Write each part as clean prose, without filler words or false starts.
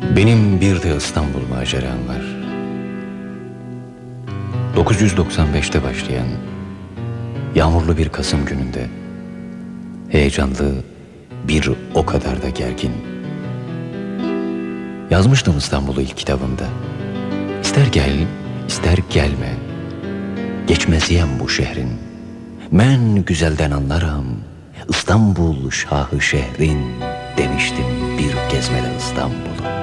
Benim bir de İstanbul maceram var. 995'te başlayan yağmurlu bir Kasım gününde, heyecanlı, bir o kadar da gergin. Yazmıştım İstanbul'u ilk kitabımda. İster gel, ister gelme, geçmeziyem bu şehrin. Men güzelden anlarım, İstanbul şahı şehrin demiştim bir gezmede İstanbul'u.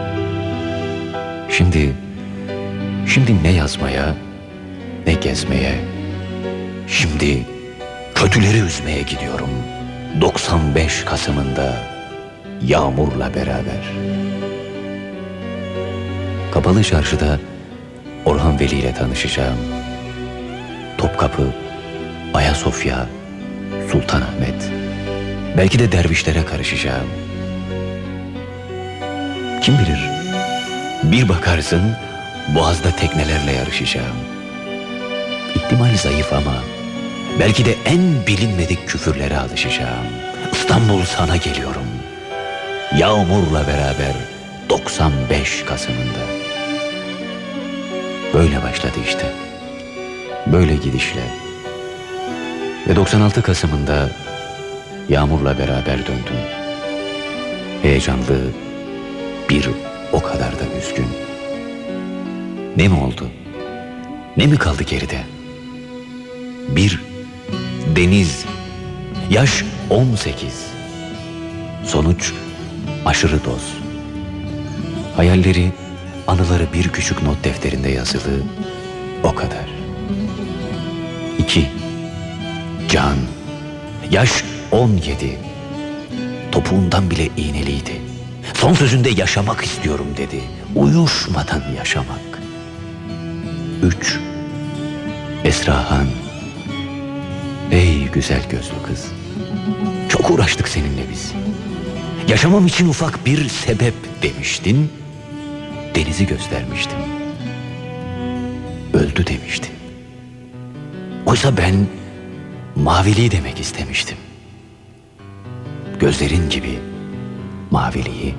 Şimdi ne yazmaya, ne gezmeye, şimdi kötüleri üzmeye gidiyorum. 95 Kasım'ında yağmurla beraber. Kapalı Çarşı'da Orhan Veli ile tanışacağım. Topkapı, Ayasofya, Sultanahmet, belki de dervişlere karışacağım. Kim bilir, bir bakarsın Boğaz'da teknelerle yarışacağım. İhtimal zayıf ama belki de en bilinmedik küfürlere alışacağım. İstanbul sana geliyorum, yağmurla beraber 95 Kasım'ında. Böyle başladı işte, böyle gidişle. Ve 96 Kasım'ında yağmurla beraber döndüm. Heyecanlı, bir o kadar da üzgün. Ne mi oldu? Ne mi kaldı geride? Bir deniz, yaş 18. Sonuç aşırı doz. Hayalleri, anıları bir küçük not defterinde yazılı, o kadar. 2. Can, yaş 17. Topuğundan bile iğneliydi. Son sözünde yaşamak istiyorum dedi. Uyuşmadan yaşamak. 3. Esrahan, ey güzel gözlü kız, çok uğraştık seninle biz. Yaşamam için ufak bir sebep demiştin. Denizi göstermiştim. Öldü demiştin. Oysa ben maviliği demek istemiştim. Gözlerin gibi maviliği.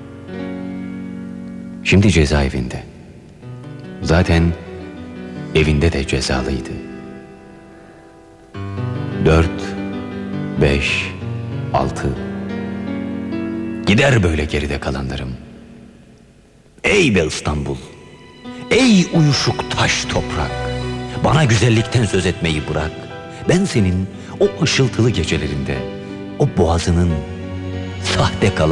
Şimdi cezaevinde. Zaten evinde de cezalıydı. 4, 5, 6. Gider böyle geride kalanlarım. Ey be İstanbul, ey uyuşuk taş toprak, bana güzellikten söz etmeyi bırak. Ben senin o ışıltılı gecelerinde, o boğazının sahte kalan